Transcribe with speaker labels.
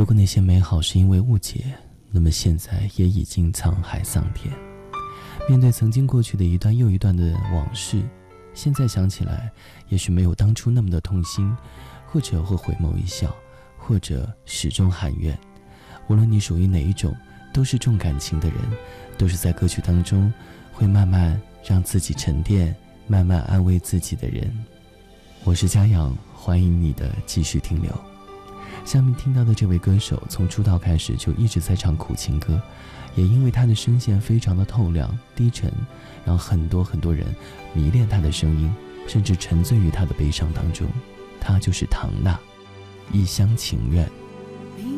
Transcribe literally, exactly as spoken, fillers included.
Speaker 1: 如果那些美好是因为误解，那么现在也已经沧海桑田。面对曾经过去的一段又一段的往事，现在想起来也许没有当初那么的痛心，或者会回眸一笑，或者始终含怨。无论你属于哪一种，都是重感情的人，都是在歌曲当中会慢慢让自己沉淀，慢慢安慰自己的人。我是嘉阳，欢迎你的继续停留。下面听到的这位歌手从出道开始就一直在唱苦情歌，也因为他的声线非常的透亮低沉，让很多很多人迷恋他的声音，甚至沉醉于他的悲伤当中。他就是唐娜，一厢情愿。